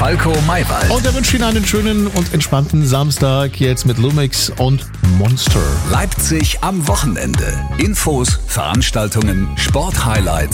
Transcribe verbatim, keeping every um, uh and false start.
Falco Maywald. Und er wünscht Ihnen einen schönen und entspannten Samstag jetzt mit Lumix und Monster. Leipzig am Wochenende. Infos, Veranstaltungen, Sporthighlights